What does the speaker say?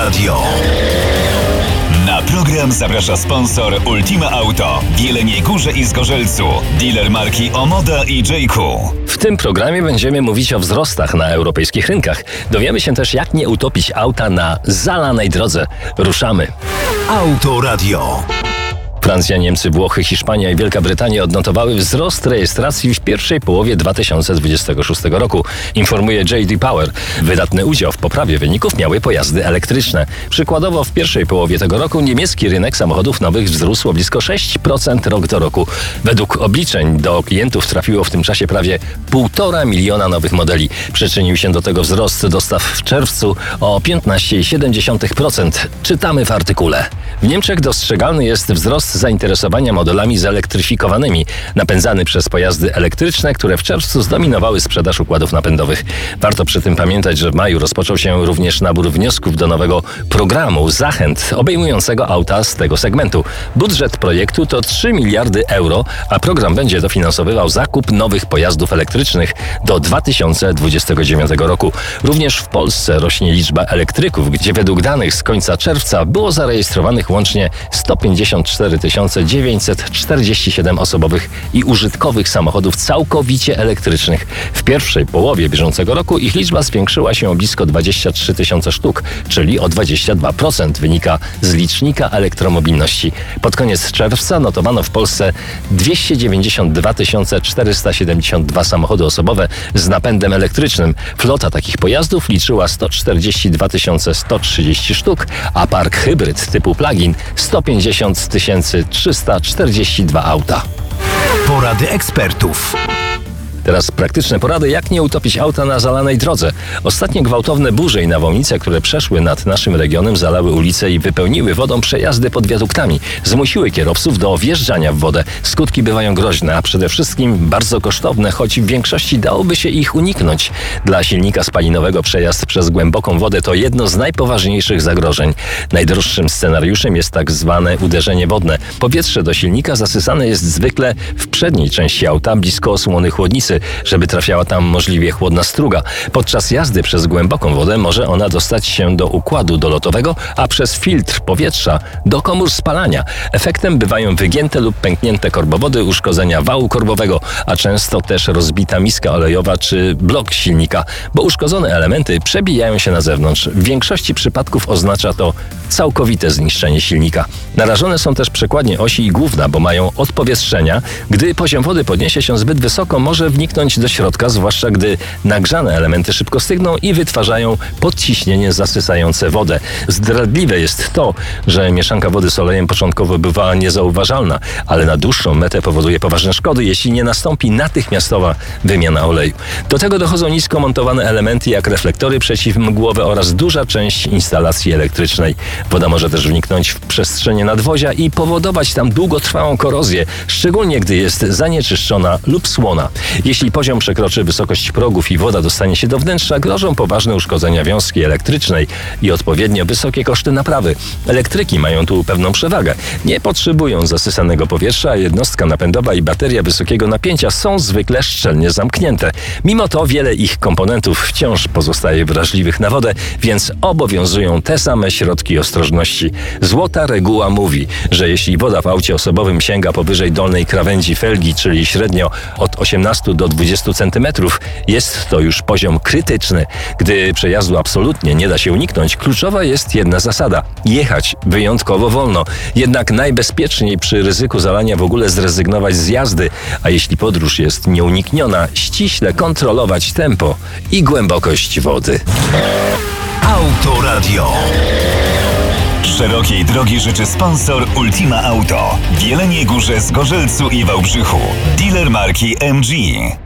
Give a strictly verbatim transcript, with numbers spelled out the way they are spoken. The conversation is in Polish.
Autoradio. Na program zaprasza sponsor Ultima Auto w Jeleniej Górze i Zgorzelcu, dealer marki Omoda i Jayco. W tym programie będziemy mówić o wzrostach na europejskich rynkach. Dowiemy się też, jak nie utopić auta na zalanej drodze. Ruszamy. Autoradio. Francja, Niemcy, Włochy, Hiszpania i Wielka Brytania odnotowały wzrost rejestracji w pierwszej połowie dwa tysiące dwudziestego szóstego roku, informuje J D Power. Wydatny udział w poprawie wyników miały pojazdy elektryczne. Przykładowo w pierwszej połowie tego roku niemiecki rynek samochodów nowych wzrósł o blisko sześć procent rok do roku. Według obliczeń do klientów trafiło w tym czasie prawie półtora miliona nowych modeli. Przyczynił się do tego wzrost dostaw w czerwcu o piętnaście przecinek siedem procent. Czytamy w artykule. W Niemczech dostrzegalny jest wzrost zainteresowania modelami zelektryfikowanymi, napędzany przez pojazdy elektryczne, które w czerwcu zdominowały sprzedaż układów napędowych. Warto przy tym pamiętać, że w maju rozpoczął się również nabór wniosków do nowego programu zachęt obejmującego auta z tego segmentu. Budżet projektu to trzy miliardy euro, a program będzie dofinansowywał zakup nowych pojazdów elektrycznych do dwa tysiące dwudziestego dziewiątego roku. Również w Polsce rośnie liczba elektryków, gdzie według danych z końca czerwca było zarejestrowanych łącznie sto pięćdziesiąt cztery tysiące dziewięćset czterdzieści siedem osobowych i użytkowych samochodów całkowicie elektrycznych. W pierwszej połowie bieżącego roku ich liczba zwiększyła się o blisko dwadzieścia trzy tysiące sztuk, czyli o dwadzieścia dwa procent, wynika z licznika elektromobilności. Pod koniec czerwca notowano w Polsce dwieście dziewięćdziesiąt dwa tysiące czterysta siedemdziesiąt dwa samochody osobowe z napędem elektrycznym. Flota takich pojazdów liczyła sto czterdzieści dwa tysiące sto trzydzieści sztuk, a park hybryd typu plug-in sto pięćdziesiąt tysięcy trzysta czterdzieści dwa auta. Porady ekspertów. Teraz praktyczne porady, jak nie utopić auta na zalanej drodze. Ostatnie gwałtowne burze i nawałnice, które przeszły nad naszym regionem, zalały ulice i wypełniły wodą przejazdy pod wiaduktami. Zmusiły kierowców do wjeżdżania w wodę. Skutki bywają groźne, a przede wszystkim bardzo kosztowne, choć w większości dałoby się ich uniknąć. Dla silnika spalinowego przejazd przez głęboką wodę to jedno z najpoważniejszych zagrożeń. Najdroższym scenariuszem jest tak zwane uderzenie wodne. Powietrze do silnika zasysane jest zwykle w przedniej części auta, blisko osłony chłodnicy, żeby trafiała tam możliwie chłodna struga. Podczas jazdy przez głęboką wodę może ona dostać się do układu dolotowego, a przez filtr powietrza do komór spalania. Efektem bywają wygięte lub pęknięte korbowody, uszkodzenia wału korbowego, a często też rozbita miska olejowa czy blok silnika, bo uszkodzone elementy przebijają się na zewnątrz. W większości przypadków oznacza to całkowite zniszczenie silnika. Narażone są też przekładnie osi i główna, bo mają odpowietrzenia. Gdy poziom wody podniesie się zbyt wysoko, może wniknąć do środka, zwłaszcza gdy nagrzane elementy szybko stygną i wytwarzają podciśnienie zasysające wodę. Zdradliwe jest to, że mieszanka wody z olejem początkowo bywała niezauważalna, ale na dłuższą metę powoduje poważne szkody, jeśli nie nastąpi natychmiastowa wymiana oleju. Do tego dochodzą nisko montowane elementy jak reflektory przeciwmgłowe oraz duża część instalacji elektrycznej. Woda może też wniknąć w przestrzenie nadwozia i powodować tam długotrwałą korozję, szczególnie gdy jest zanieczyszczona lub słona. Jeśli poziom przekroczy wysokość progów i woda dostanie się do wnętrza, grożą poważne uszkodzenia wiązki elektrycznej i odpowiednio wysokie koszty naprawy. Elektryki mają tu pewną przewagę. Nie potrzebują zasysanego powietrza, a jednostka napędowa i bateria wysokiego napięcia są zwykle szczelnie zamknięte. Mimo to wiele ich komponentów wciąż pozostaje wrażliwych na wodę, więc obowiązują te same środki ostrożności. Złota reguła mówi, że jeśli woda w aucie osobowym sięga powyżej dolnej krawędzi felgi, czyli średnio od osiemnastu do dwudziestu centymetrów, jest to już poziom krytyczny. Gdy przejazdu absolutnie nie da się uniknąć, kluczowa jest jedna zasada – jechać wyjątkowo wolno. Jednak najbezpieczniej przy ryzyku zalania w ogóle zrezygnować z jazdy, a jeśli podróż jest nieunikniona, ściśle kontrolować tempo i głębokość wody. Autoradio. Szerokiej drogi życzy sponsor Ultima Auto w Jeleniej Górze, Zgorzelcu i Wałbrzychu. Dealer marki M G.